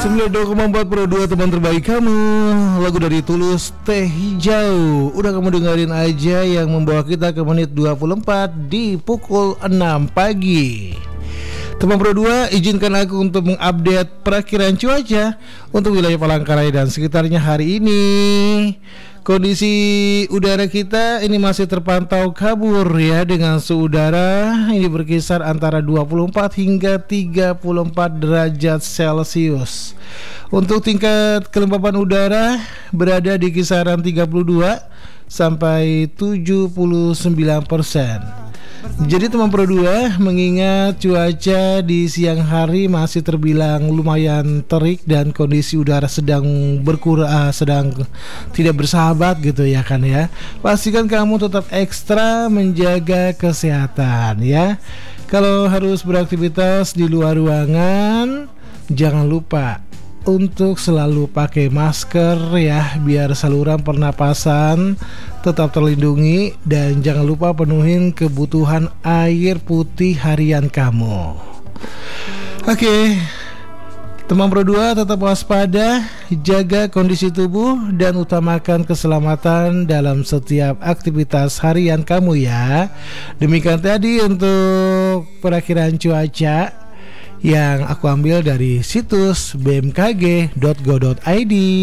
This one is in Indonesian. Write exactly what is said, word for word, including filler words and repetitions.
sembilan puluh dua koma empat Pro dua teman terbaik kamu. Lagu dari Tulus, Teh Hijau. Udah kamu dengerin aja, yang membawa kita ke menit dua puluh empat di pukul enam pagi. Teman Pro dua, izinkan aku untuk mengupdate perakiraan cuaca untuk wilayah Palangkaraya dan sekitarnya hari ini. Kondisi udara kita ini masih terpantau kabur ya, dengan suhu udara ini berkisar antara dua puluh empat hingga tiga puluh empat derajat Celcius. Untuk tingkat kelembapan udara berada di kisaran tiga puluh dua sampai tujuh puluh sembilan persen. Jadi teman Pro dua, mengingat cuaca di siang hari masih terbilang lumayan terik dan kondisi udara sedang berkurang, sedang tidak bersahabat gitu ya kan ya. Pastikan kamu tetap ekstra menjaga kesehatan ya. Kalau harus beraktivitas di luar ruangan, jangan lupa untuk selalu pakai masker ya, biar saluran pernapasan tetap terlindungi, dan jangan lupa penuhin kebutuhan air putih harian kamu. Oke, teman Pro dua tetap waspada, jaga kondisi tubuh dan utamakan keselamatan dalam setiap aktivitas harian kamu ya. Demikian tadi untuk perakiraan cuaca yang aku ambil dari situs b m k g dot go dot i d.